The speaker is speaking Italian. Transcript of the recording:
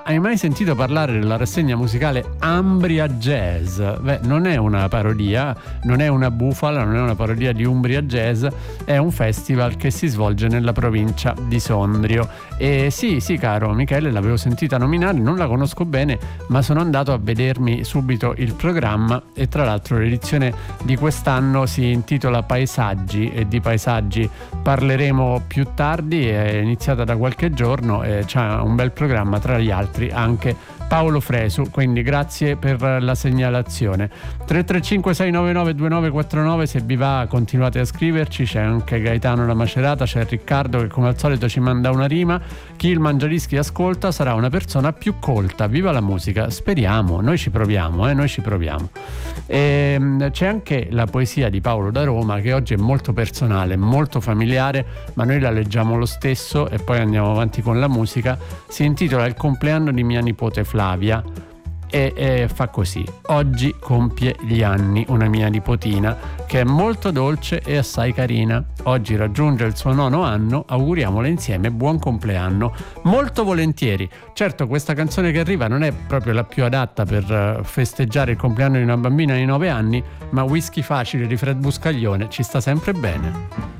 hai mai sentito parlare della rassegna musicale Ambria Jazz? Beh, non è una parodia, non è una bufala, non è una parodia di Umbria Jazz, è un festival che si svolge nella provincia di Sondrio. E sì, caro Michele, l'avevo sentita nominare, non la conosco bene, ma sono andato a vedermi subito il programma, e tra l'altro l'edizione di quest'anno si intitola Paesaggi, e di paesaggi parleremo più tardi. È iniziata da qualche giorno e c'ha un bel programma, tra gli altri anche Paolo Fresu, quindi grazie per la segnalazione. 335 699 2949, se vi va continuate a scriverci. C'è anche Gaetano La Macerata, c'è Riccardo che come al solito ci manda una rima. Chi il Mangiadischi ascolta sarà una persona più colta. Viva la musica, speriamo, noi ci proviamo. E c'è anche la poesia di Paolo da Roma, che oggi è molto personale, molto familiare, ma noi la leggiamo lo stesso e poi andiamo avanti con la musica. Si intitola Il compleanno di mia nipote Flavia e fa così: oggi compie gli anni una mia nipotina che è molto dolce e assai carina. Oggi raggiunge il suo 9° anno, auguriamole insieme buon compleanno. Molto volentieri. Certo, questa canzone che arriva non è proprio la più adatta per festeggiare il compleanno di una bambina di 9 anni, ma Whisky Facile di Fred Buscaglione ci sta sempre bene.